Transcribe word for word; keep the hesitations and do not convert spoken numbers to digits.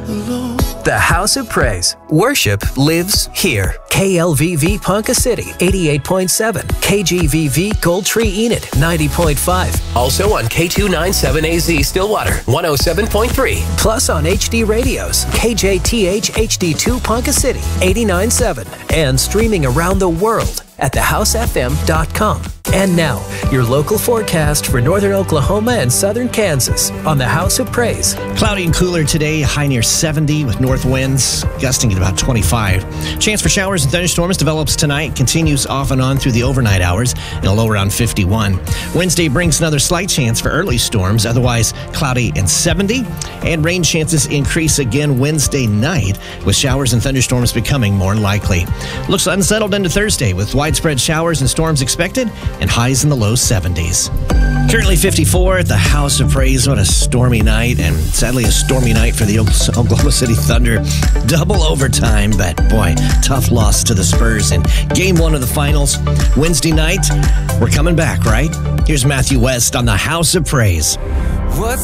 alone. The House of Praise. Worship lives here. K L V V Ponca City, eighty-eight point seven. K G V V Gold Tree Enid, ninety point five. Also on K two ninety-seven A Z Stillwater, one oh seven point three. Plus on H D radios, K J T H H D two Ponca City, eighty-nine point seven. And streaming around the world at the house f m dot com. And now, your local forecast for northern Oklahoma and southern Kansas on the House of Praise. Cloudy and cooler today, high near seventy with north winds gusting at about twenty-five. Chance for showers and thunderstorms develops tonight, continues off and on through the overnight hours, and a low around fifty-one. Wednesday brings another slight chance for early storms, otherwise cloudy and seventy. And rain chances increase again Wednesday night, with showers and thunderstorms becoming more likely. Looks unsettled into Thursday, with widespread showers and storms expected, and highs in the low seventies. Currently fifty-four at the House of Praise. What a stormy night, and sadly a stormy night for the Oklahoma City Thunder. Double overtime, but boy, tough loss to the Spurs in game one of the finals. Wednesday night, we're coming back, right? Here's Matthew West on the House of Praise. What's